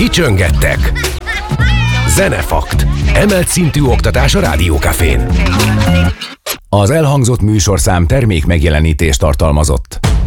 Ti csöngettek. Zenefakt. Emelt szintű oktatás a Rádiókafén. Az elhangzott műsorszám termék megjelenítést tartalmazott.